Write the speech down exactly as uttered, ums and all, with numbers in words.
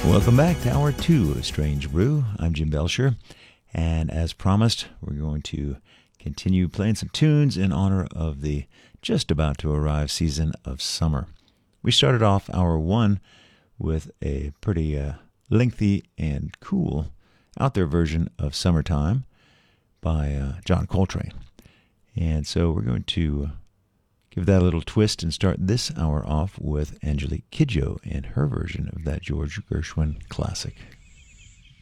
Welcome back to Hour two of Strange Brew. I'm Jim Belcher, and as promised, we're going to continue playing some tunes in honor of the just about to arrive season of summer. We started off Hour one with a pretty uh, lengthy and cool out there version of Summertime by uh, John Coltrane. And so we're going to give that a little twist and start this hour off with Angelique Kidjo and her version of that George Gershwin classic.